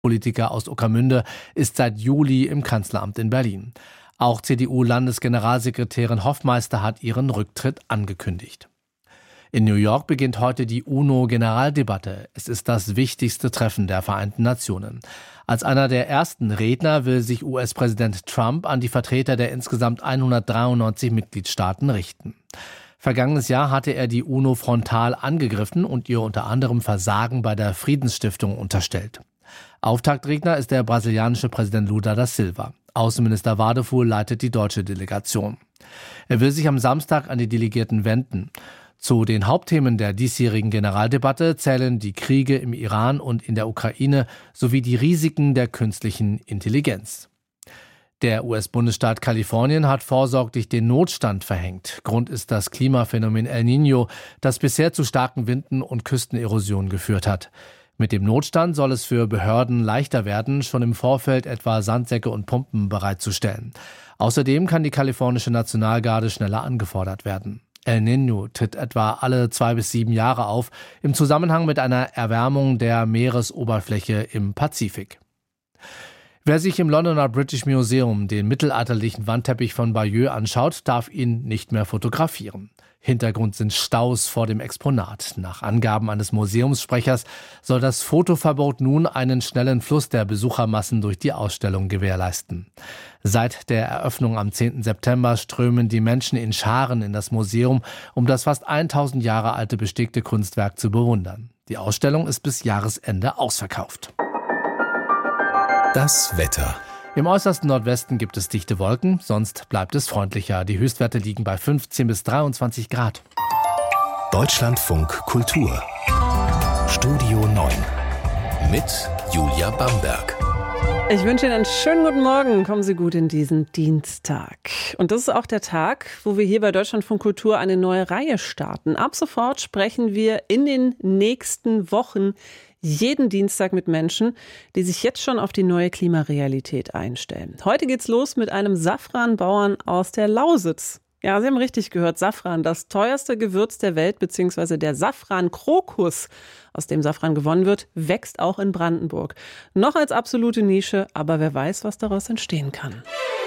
Politiker aus Ueckermünde ist seit Juli im Kanzleramt in Berlin. Auch CDU-Landesgeneralsekretärin Hoffmeister hat ihren Rücktritt angekündigt. In New York beginnt heute die UNO-Generaldebatte. Es ist das wichtigste Treffen der Vereinten Nationen. Als einer der ersten Redner will sich US-Präsident Trump an die Vertreter der insgesamt 193 Mitgliedstaaten richten. Vergangenes Jahr hatte er die UNO frontal angegriffen und ihr unter anderem Versagen bei der Friedensstiftung unterstellt. Auftaktredner ist der brasilianische Präsident Lula da Silva. Außenminister Wadefuhl leitet die deutsche Delegation. Er will sich am Samstag an die Delegierten wenden. Zu den Hauptthemen der diesjährigen Generaldebatte zählen die Kriege im Iran und in der Ukraine sowie die Risiken der künstlichen Intelligenz. Der US-Bundesstaat Kalifornien hat vorsorglich den Notstand verhängt. Grund ist das Klimaphänomen El Niño, das bisher zu starken Winden und Küstenerosion geführt hat. Mit dem Notstand soll es für Behörden leichter werden, schon im Vorfeld etwa Sandsäcke und Pumpen bereitzustellen. Außerdem kann die kalifornische Nationalgarde schneller angefordert werden. El Niño tritt etwa alle 2 bis 7 Jahre auf, im Zusammenhang mit einer Erwärmung der Meeresoberfläche im Pazifik. Wer sich im Londoner British Museum den mittelalterlichen Wandteppich von Bayeux anschaut, darf ihn nicht mehr fotografieren. Hintergrund sind Staus vor dem Exponat. Nach Angaben eines Museumssprechers soll das Fotoverbot nun einen schnellen Fluss der Besuchermassen durch die Ausstellung gewährleisten. Seit der Eröffnung am 10. September strömen die Menschen in Scharen in das Museum, um das fast 1000 Jahre alte bestickte Kunstwerk zu bewundern. Die Ausstellung ist bis Jahresende ausverkauft. Das Wetter. Im äußersten Nordwesten gibt es dichte Wolken, sonst bleibt es freundlicher. Die Höchstwerte liegen bei 15 bis 23 Grad. Deutschlandfunk Kultur. Studio 9 mit Julia Bamberg. Ich wünsche Ihnen einen schönen guten Morgen. Kommen Sie gut in diesen Dienstag. Und das ist auch der Tag, wo wir hier bei Deutschlandfunk Kultur eine neue Reihe starten. Ab sofort sprechen wir in den nächsten Wochen jeden Dienstag mit Menschen, die sich jetzt schon auf die neue Klimarealität einstellen. Heute geht's los mit einem Safranbauern aus der Lausitz. Ja, Sie haben richtig gehört, Safran, das teuerste Gewürz der Welt, beziehungsweise der Safran-Krokus, aus dem Safran gewonnen wird, wächst auch in Brandenburg. Noch als absolute Nische, aber wer weiß, was daraus entstehen kann.